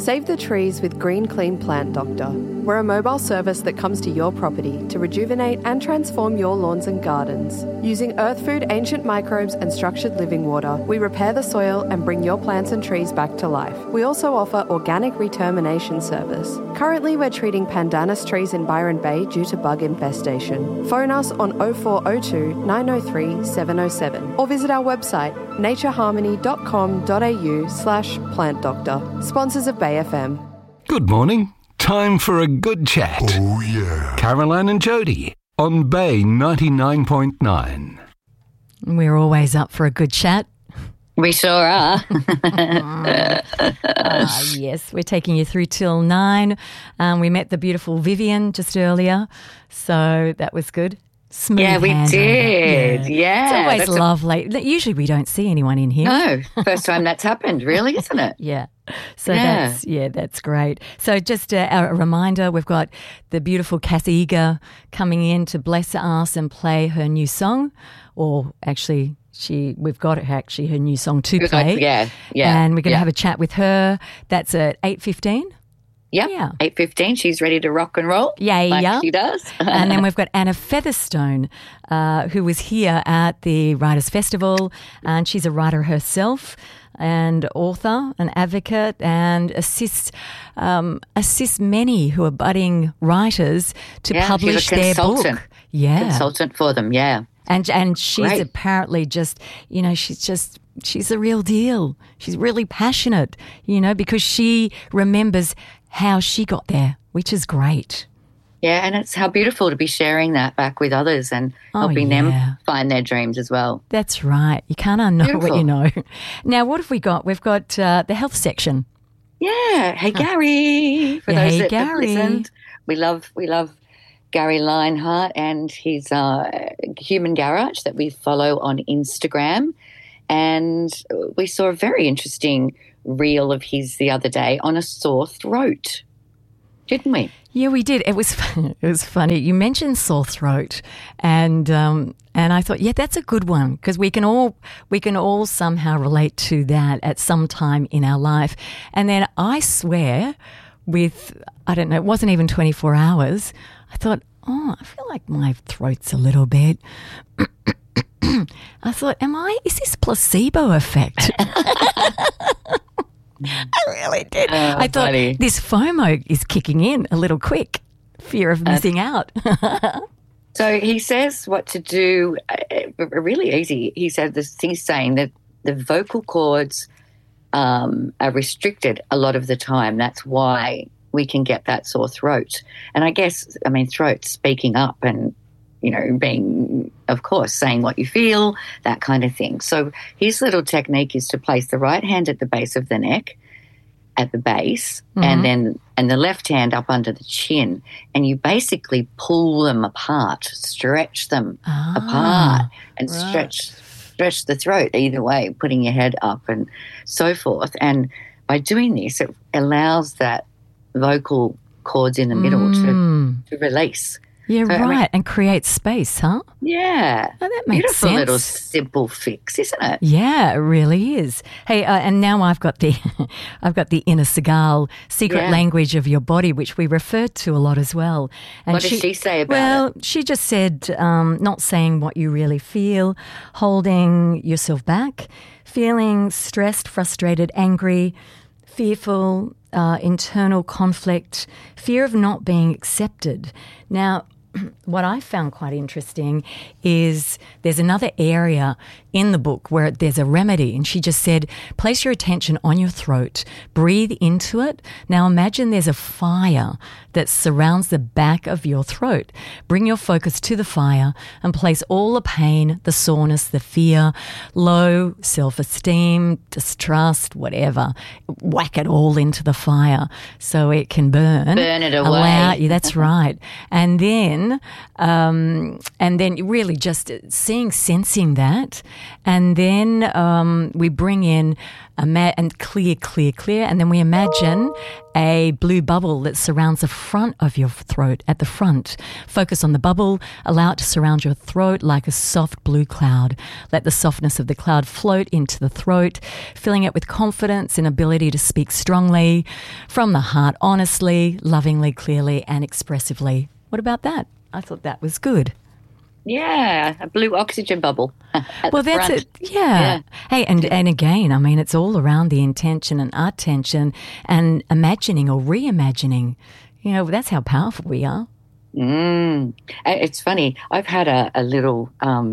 Save the trees with Green Clean Plant Doctor. We're a mobile service that comes to your property to rejuvenate and transform your lawns and gardens. Using earth food, ancient microbes and structured living water, we repair the soil and bring your plants and trees back to life. We also offer organic retermination service. Currently, we're treating pandanus trees in Byron Bay due to bug infestation. Phone us on 0402 903 707 or visit our website natureharmony.com.au/plant doctor. Sponsors of Bay FM. Good morning. Time for a good chat. Oh, yeah. Caroline and Jody on Bay 99.9. We're always up for a good chat. We sure are. Yes, we're taking you through till 9. We met the beautiful Vivian just earlier, so that was good. Smooth Yeah, we handover. did. Yeah. It's always lovely. Usually we don't see anyone in here. No, first time that's happened, really, isn't it? Yeah. So Yeah. that's great. So just a reminder, we've got the beautiful Cass Eager coming in to bless us and play her new song, or actually we've got her new song to play. Yeah. And we're going to have a chat with her. That's at 8:15. Yep. Yeah. 8:15, she's ready to rock and roll. Yeah. She does. And then we've got Anna Featherstone, who was here at the Writers' Festival, and she's a writer herself and author, an advocate, and assists many who are budding writers to publish she's a their consultant. book. Yeah. Consultant for them, yeah. And she's Great. apparently just, she's the real deal. She's really passionate, because she remembers how she got there, which is great. Yeah, and it's how beautiful to be sharing that back with others and helping them find their dreams as well. That's right. You can't unknow what you know. Now, what have we got? We've got the health section. Yeah. Hey, Gary. For those that have Gary. listened, we love Gary Lionheart and his Human Garage that we follow on Instagram. And we saw a very interesting reel of his the other day on a sore throat, didn't we? Yeah, we did. It was funny. You mentioned sore throat, and I thought, yeah, that's a good one because we can all somehow relate to that at some time in our life. And then I swear, I don't know, it wasn't even 24 hours. I thought, I feel like my throat's a little bit. I thought, is this placebo effect? I really did. I thought this FOMO is kicking in a little quick. Fear of missing out. So he says what to do, really easy. He's saying that the vocal cords are restricted a lot of the time. That's why we can get that sore throat. And I guess, throat speaking up and, being, of course, saying what you feel, that kind of thing. So his little technique is to place the right hand at the base of the neck, at the base, and the left hand up under the chin, and you basically pull them apart, stretch them apart, and stretch the throat either way, putting your head up and so forth. And by doing this, it allows that vocal cords in the middle to release. Yeah, so, right, and create space, huh? Yeah. Oh, that makes Beautiful sense. little simple fix, isn't it? Yeah, it really is. Hey, and now I've got the Inner Segal secret language of your body, which we referred to a lot as well. And what does she say about it? Well, she just said not saying what you really feel, holding yourself back, feeling stressed, frustrated, angry, fearful, internal conflict, fear of not being accepted. Now, what I found quite interesting is there's another area in the book where there's a remedy, and she just said, place your attention on your throat, breathe into it. Now imagine there's a fire that surrounds the back of your throat. Bring your focus to the fire and place all the pain, the soreness, the fear, low self-esteem, distrust, whatever, whack it all into the fire so it can burn. Burn it away. That's right. And then then, and then really just sensing that. And then we bring in and clear, and then we imagine a blue bubble that surrounds the front of your throat at the front. Focus on the bubble, allow it to surround your throat like a soft blue cloud. Let the softness of the cloud float into the throat, filling it with confidence and ability to speak strongly, from the heart, honestly, lovingly, clearly, and expressively. What about that? I thought that was good. Yeah, a blue oxygen bubble. Well, that's it. Yeah. Hey, and again, I mean, it's all around the intention and attention and imagining or reimagining. You know, that's how powerful we are. It's funny. I've had a little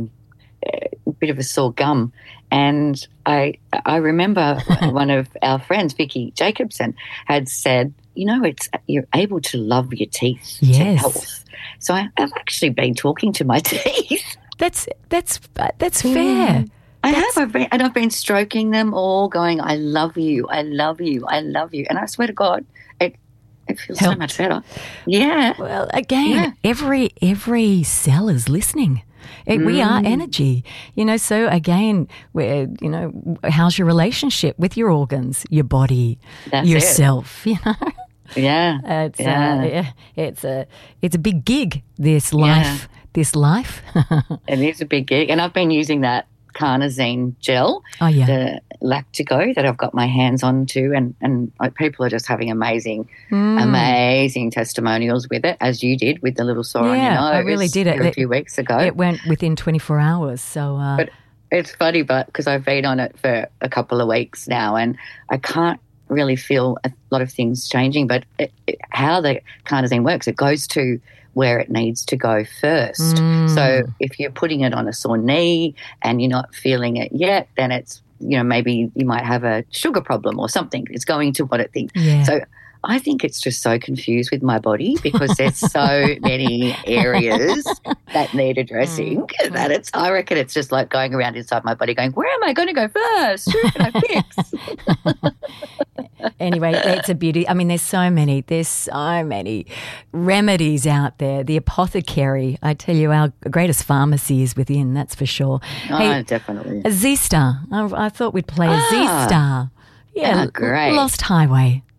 bit of a sore gum, and I remember one of our friends, Vicky Jacobson, had said, you know, you're able to love your teeth to health. So I've actually been talking to my teeth. That's fair. I've been stroking them all, going, I love you, I love you, I love you. And I swear to God, it feels so much better. Yeah. Well, again, every cell is listening. We are energy, you know. So again, how's your relationship with your organs, your body, yourself? You know. Yeah, it's a big gig. This life. It is a big gig, and I've been using that carnosine gel, the Lactigo, that I've got my hands on too, and people are just having amazing testimonials with it, as you did with the little sore on your nose. I really did it a few weeks ago. It went within 24 hours. So, but it's funny, because I've been on it for a couple of weeks now, and I can't really feel a lot of things changing, but how the carnosine works, it goes to where it needs to go first. So if you're putting it on a sore knee and you're not feeling it yet, then it's, maybe you might have a sugar problem or something. It's going to what it thinks. Yeah. So I think it's just so confused with my body, because there's so many areas that need addressing that I reckon it's just like going around inside my body going, where am I going to go first? Who can I fix? Anyway, it's a beauty. I mean, there's so many remedies out there. The apothecary, I tell you, our greatest pharmacy is within, that's for sure. Oh, definitely. A Z-Star. I thought we'd play a Z-Star. Yeah, great. Lost Highway.